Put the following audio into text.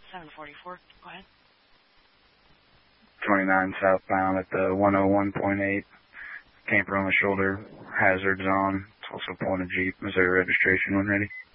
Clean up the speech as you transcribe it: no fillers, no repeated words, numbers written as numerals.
744. Go ahead. 29 southbound at the 101.8. Camper on the shoulder. Hazards on. It's also point of Jeep. Missouri registration when ready.